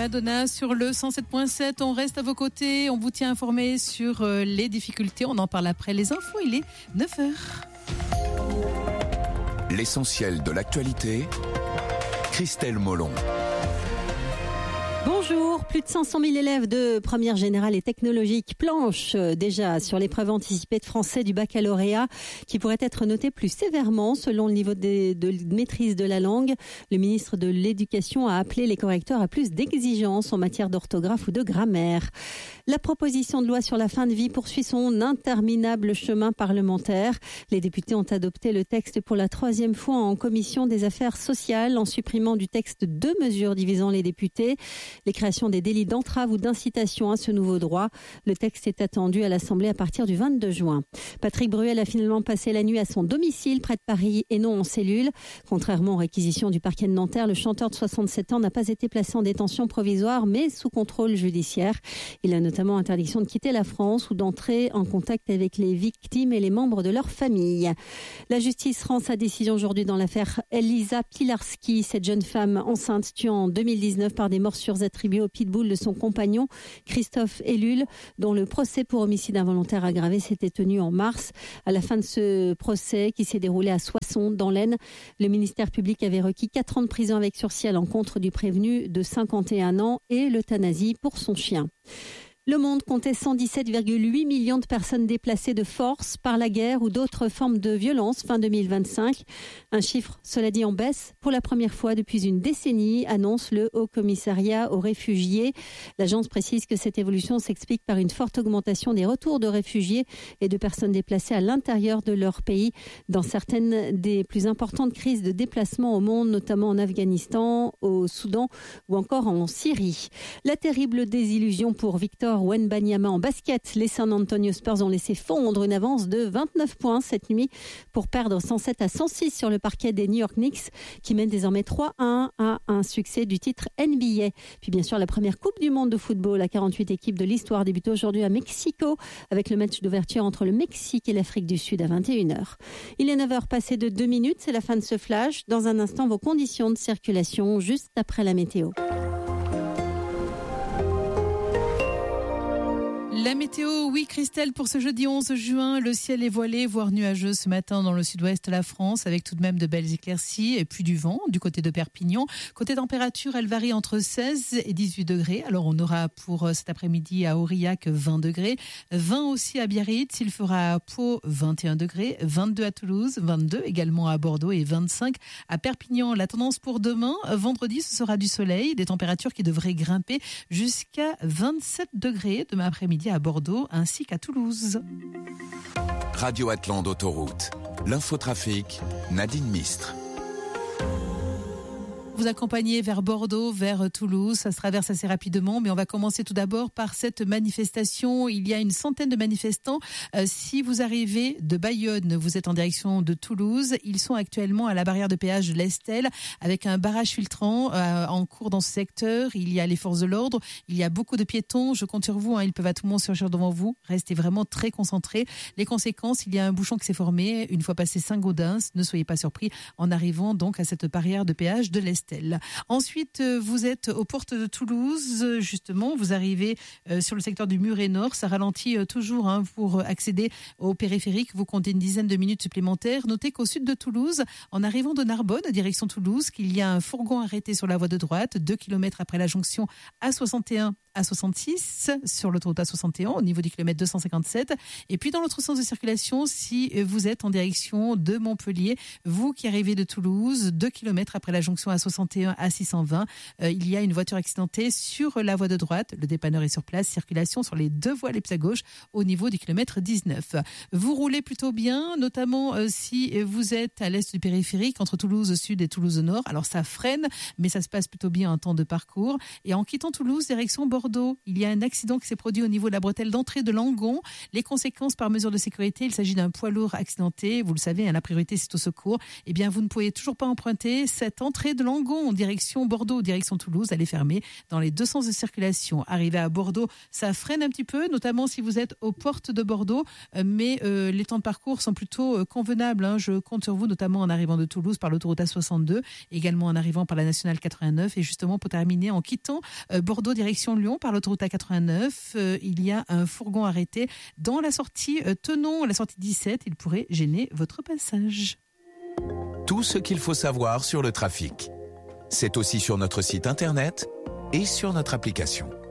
Madonna sur le 107.7. On reste à vos côtés. On vous tient informé sur les difficultés. On en parle après les infos. Il est 9h. L'essentiel de l'actualité, Christelle Molon. Bonjour, plus de 500 000 élèves de première générale et technologique planchent déjà sur l'épreuve anticipée de français du baccalauréat qui pourrait être notée plus sévèrement selon le niveau de maîtrise de la langue. Le ministre de l'Éducation a appelé les correcteurs à plus d'exigences en matière d'orthographe ou de grammaire. La proposition de loi sur la fin de vie poursuit son interminable chemin parlementaire. Les députés ont adopté le texte pour la 3e fois en commission des affaires sociales en supprimant du texte 2 mesures divisant les députés. Les créations des délits d'entrave ou d'incitation à ce nouveau droit. Le texte est attendu à l'Assemblée à partir du 22 juin. Patrick Bruel a finalement passé la nuit à son domicile près de Paris et non en cellule. Contrairement aux réquisitions du parquet de Nanterre, le chanteur de 67 ans n'a pas été placé en détention provisoire mais sous contrôle judiciaire. Il a notamment interdiction de quitter la France ou d'entrer en contact avec les victimes et les membres de leur famille. La justice rend sa décision aujourd'hui dans l'affaire Elisa Pilarski, cette jeune femme enceinte tuée en 2019 par des morsures attribuées au pitbull de son compagnon Christophe Ellul, dont le procès pour homicide involontaire aggravé s'était tenu en mars. À la fin de ce procès qui s'est déroulé à Soissons dans l'Aisne, le ministère public avait requis 4 ans de prison avec sursis à l'encontre du prévenu de 51 ans et l'euthanasie pour son chien. Le monde comptait 117,8 millions de personnes déplacées de force par la guerre ou d'autres formes de violence fin 2025. Un chiffre, cela dit, en baisse pour la première fois depuis une décennie, annonce le Haut Commissariat aux réfugiés. L'agence précise que cette évolution s'explique par une forte augmentation des retours de réfugiés et de personnes déplacées à l'intérieur de leur pays dans certaines des plus importantes crises de déplacement au monde, notamment en Afghanistan, au Soudan ou encore en Syrie. La terrible désillusion pour Victor Wembanyama en basket. Les San Antonio Spurs ont laissé fondre une avance de 29 points cette nuit pour perdre 107-106 sur le parquet des New York Knicks qui mènent désormais 3-1 à un succès du titre NBA. Puis bien sûr la première Coupe du Monde de football à 48 équipes de l'histoire débute aujourd'hui à Mexico avec le match d'ouverture entre le Mexique et l'Afrique du Sud à 21h. Il est 9h passé de 2 minutes, c'est la fin de ce flash. Dans un instant, vos conditions de circulation juste après la météo. La météo, oui Christelle, pour ce jeudi 11 juin, le ciel est voilé, voire nuageux ce matin dans le sud-ouest de la France, avec tout de même de belles éclaircies et puis du vent du côté de Perpignan. Côté température, elle varie entre 16 et 18 degrés. Alors on aura pour cet après-midi à Aurillac 20 degrés, 20 aussi à Biarritz, il fera à Pau 21 degrés, 22 à Toulouse, 22 également à Bordeaux et 25 à Perpignan. La tendance pour demain, vendredi, ce sera du soleil, des températures qui devraient grimper jusqu'à 27 degrés demain après-midi à Bordeaux ainsi qu'à Toulouse. Radio Atlante Autoroute. L'infotrafic, Nadine Mistre. Vous accompagner vers Bordeaux, vers Toulouse. Ça se traverse assez rapidement, mais on va commencer tout d'abord par cette manifestation. Il y a une centaine de manifestants. Si vous arrivez de Bayonne, vous êtes en direction de Toulouse. Ils sont actuellement à la barrière de péage de l'Estel avec un barrage filtrant en cours dans ce secteur. Il y a les forces de l'ordre. Il y a beaucoup de piétons. Je compte sur vous. Ils peuvent à tout moment surgir devant vous. Restez vraiment très concentrés. Les conséquences, il y a un bouchon qui s'est formé une fois passé Saint-Gaudens. Ne soyez pas surpris en arrivant donc à cette barrière de péage de l'Estel. Ensuite, vous êtes aux portes de Toulouse, justement, vous arrivez sur le secteur du Muret Nord, ça ralentit toujours pour accéder au périphérique, vous comptez une dizaine de minutes supplémentaires. Notez qu'au sud de Toulouse, en arrivant de Narbonne, direction Toulouse, qu'il y a un fourgon arrêté sur la voie de droite, 2 km après la jonction A61 à 66 sur l'autoroute A61 au niveau du kilomètre 257. Et puis dans l'autre sens de circulation, si vous êtes en direction de Montpellier, vous qui arrivez de Toulouse, 2 km après la jonction A61 à 620, il y a une voiture accidentée sur la voie de droite. Le dépanneur est sur place, circulation sur les 2 voies à gauche au niveau du kilomètre 19. Vous roulez plutôt bien, notamment si vous êtes à l'est du périphérique, entre Toulouse Sud et Toulouse Nord. Alors ça freine, mais ça se passe plutôt bien en temps de parcours. Et en quittant Toulouse, direction Bordeaux, Bordeaux, il y a un accident qui s'est produit au niveau de la bretelle d'entrée de Langon. Les conséquences par mesure de sécurité, il s'agit d'un poids lourd accidenté. Vous le savez, la priorité c'est au secours. Eh bien, vous ne pouvez toujours pas emprunter cette entrée de Langon en direction Bordeaux, direction Toulouse. Elle est fermée dans les deux sens de circulation. Arrivé à Bordeaux, ça freine un petit peu, notamment si vous êtes aux portes de Bordeaux. Mais les temps de parcours sont plutôt convenables. Je compte sur vous, notamment en arrivant de Toulouse par l'autoroute A62, également en arrivant par la nationale 89. Et justement, pour terminer, en quittant Bordeaux direction Lyon par l'autoroute A89, il y a un fourgon arrêté dans la sortie Tenon, la sortie 17. Il pourrait gêner votre passage. Tout ce qu'il faut savoir sur le trafic. C'est aussi sur notre site internet et sur notre application.